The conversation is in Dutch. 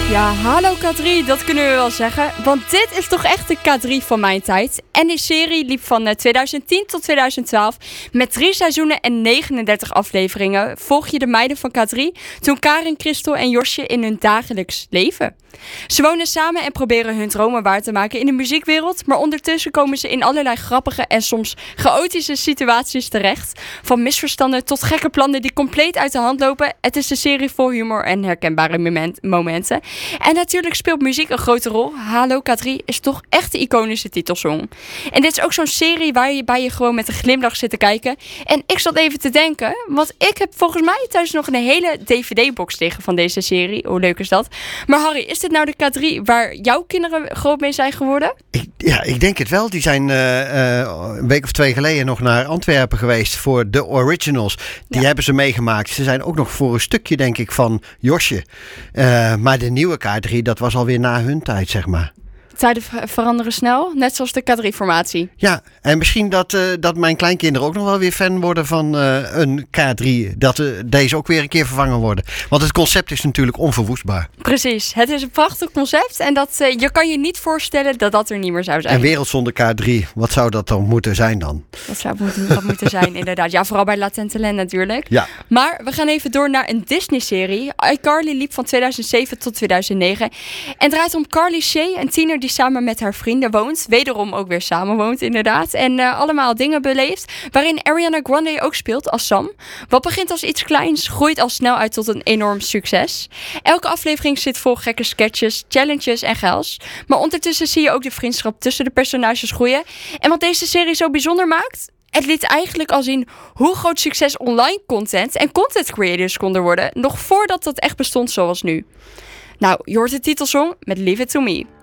Ja, hallo K3, dat kunnen we wel zeggen. Want dit is toch echt de K3 van mijn tijd. En die serie liep van 2010 tot 2012. Met 3 seizoenen en 39 afleveringen volg je de meiden van K3... toen Karin, Christel en Josje in hun dagelijks leven. Ze wonen samen en proberen hun dromen waar te maken in de muziekwereld. Maar ondertussen komen ze in allerlei grappige en soms chaotische situaties terecht. Van misverstanden tot gekke plannen die compleet uit de hand lopen. Het is een serie vol humor en herkenbare momenten. En natuurlijk speelt muziek een grote rol. Hallo K3 is toch echt de iconische titelsong. En dit is ook zo'n serie waarbij je gewoon met een glimlach zit te kijken. En ik zat even te denken, want ik heb volgens mij thuis nog een hele DVD-box liggen van deze serie. Hoe leuk is dat? Maar Harry, is dit nou de K3 waar jouw kinderen groot mee zijn geworden? Ik denk het wel. Die zijn een week of 2 geleden nog naar Antwerpen geweest voor de originals. Die hebben ze meegemaakt. Ze zijn ook nog voor een stukje, denk ik, van Josje. Maar de nieuwe K3, dat was alweer na hun tijd, zeg maar. Tijden veranderen snel, net zoals de K3-formatie. Ja, en misschien dat mijn kleinkinderen ook nog wel weer fan worden van een K3. Dat deze ook weer een keer vervangen worden. Want het concept is natuurlijk onverwoestbaar. Precies, het is een prachtig concept. En je kan je niet voorstellen dat dat er niet meer zou zijn. En wereld zonder K3, wat zou dat dan moeten zijn dan? Dat zou moeten zijn, inderdaad. Ja, vooral bij Latent Talent natuurlijk. Ja. Maar we gaan even door naar een Disney-serie. iCarly liep van 2007 tot 2009. En draait om Carly Shay, een tiener die samen met haar vrienden woont. Wederom ook weer samen woont, inderdaad. En allemaal dingen beleeft. Waarin Ariana Grande ook speelt als Sam. Wat begint als iets kleins, groeit al snel uit tot een enorm succes. Elke aflevering zit vol gekke sketches, challenges en geils. Maar ondertussen zie je ook de vriendschap tussen de personages groeien. En wat deze serie zo bijzonder maakt, het liet eigenlijk al zien hoe groot succes online content en content creators konden worden. Nog voordat dat echt bestond zoals nu. Nou, je hoort de titelsong met Leave It To Me.